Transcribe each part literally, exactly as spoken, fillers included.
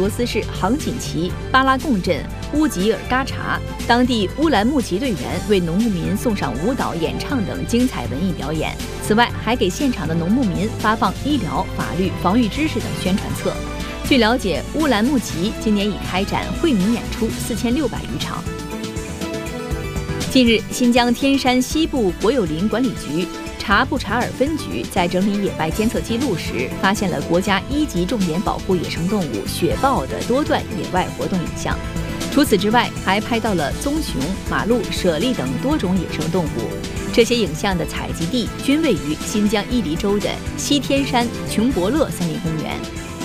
多斯市杭锦旗巴拉贡镇乌吉尔嘎查，当地乌兰牧骑队员为农牧民送上舞蹈、演唱等精彩文艺表演。此外，还给现场的农牧民发放医疗、法律、防御知识等宣传册。据了解，乌兰牧骑今年已开展惠民演出四千六百余场。近日，新疆天山西部国有林管理局察布查尔分局在整理野外监测记录时，发现了国家一级重点保护野生动物雪豹的多段野外活动影像。除此之外，还拍到了棕熊、马鹿、猞猁等多种野生动物。这些影像的采集地均位于新疆伊犁州的西天山琼伯勒森林公园。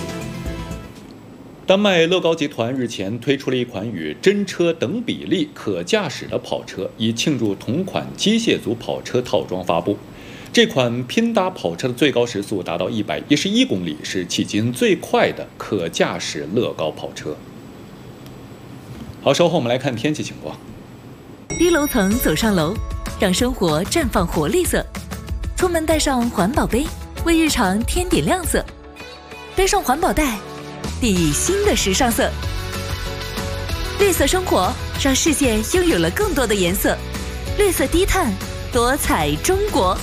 丹麦乐高集团日前推出了一款与真车等比例可驾驶的跑车，以庆祝同款机械组跑车套装发布。这款拼搭跑车的最高时速达到一百一十一公里，是迄今最快的可驾驶乐高跑车。好，稍后我们来看天气情况。 低楼层走上楼，让生活绽放活力色。出门带上环保杯，为日常添点亮色。背上环保袋，定义新的时尚色。绿色生活让世界拥有了更多的颜色。绿色低碳，多彩中国。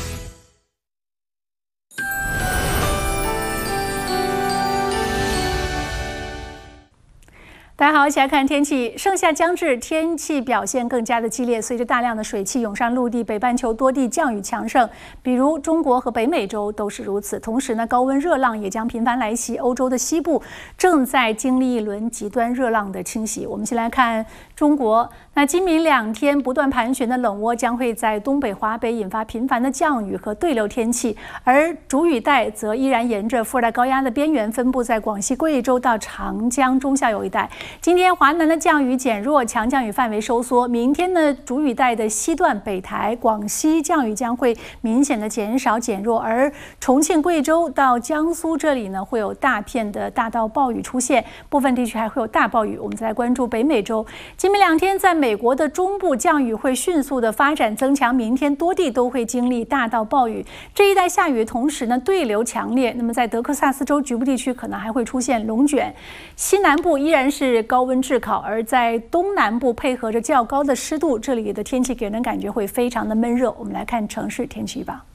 大家好，一起来看天气。盛夏将至，天气表现更加的激烈，随着大量的水汽涌上陆地，北半球多地降雨强盛，比如中国和北美洲都是如此。同时呢，高温热浪也将频繁来袭，欧洲的西部正在经历一轮极端热浪的侵袭。我们先来看中国，那今明两天不断盘旋的冷涡将会在东北、华北引发频繁的降雨和对流天气，而主雨带则依然沿着副热带高压的边缘分布在广西、贵州到长江中下游一带。今天华南的降雨减弱，强降雨范围收缩。明天呢，主雨带的西段北台、广西降雨将会明显的减少减弱，而重庆、贵州到江苏这里呢，会有大片的大到暴雨出现，部分地区还会有大暴雨。我们再来关注北美洲，今明两天在美国的中部降雨会迅速的发展增强，明天多地都会经历大到暴雨。这一带下雨，同时呢对流强烈，那么在德克萨斯州局部地区可能还会出现龙卷。西南部依然是高温炙烤，而在东南部配合着较高的湿度，这里的天气给人感觉会非常的闷热。我们来看城市天气预报。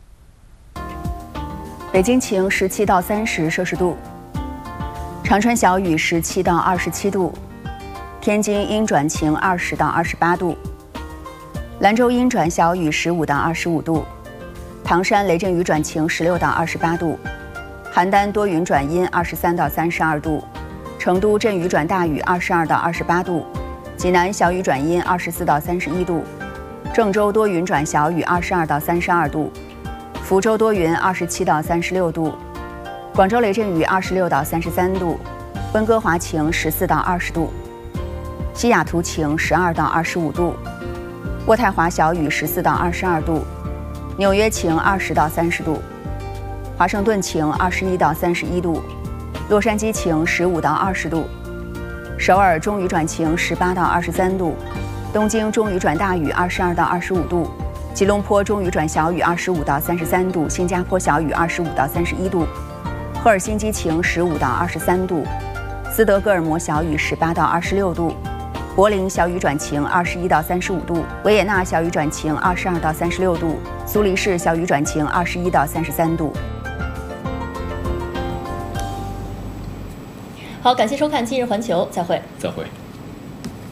北京晴，十七到三十摄氏度；长春小雨，十七到二十七度；天津阴转晴，二十到二十八度；兰州阴转小雨，十五到二十五度；唐山雷阵雨转晴，十六到二十八度；邯郸多云转阴，二十三到三十二度。成都阵雨转大雨，二十二到二十八度；济南小雨转阴，二十四到三十一度；郑州多云转小雨，二十二到三十二度；福州多云，二十七到三十六度；广州雷阵雨，二十六到三十三度；温哥华晴，十四到二十度；西雅图晴，十二到二十五度；渥太华小雨，十四到二十二度；纽约晴，二十到三十度；华盛顿晴，二十一到三十一度。洛杉矶晴，十五到二十度；首尔中雨转晴，十八到二十三度；东京中雨转大雨，二十二到二十五度；吉隆坡中雨转小雨，二十五到三十三度；新加坡小雨，二十五到三十一度；赫尔辛基晴，十五到二十三度；斯德哥尔摩小雨，十八到二十六度；柏林小雨转晴，二十一到三十五度；维也纳小雨转晴，二十二到三十六度；苏黎世小雨转晴，二十一到三十三度。 好，感谢收看《今日环球》，再会， 再会。